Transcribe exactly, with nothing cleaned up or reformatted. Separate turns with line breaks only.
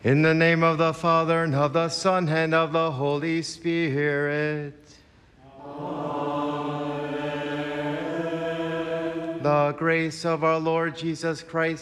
In the name of the Father, and of the Son, and of the Holy Spirit. Amen. The grace of our Lord Jesus Christ,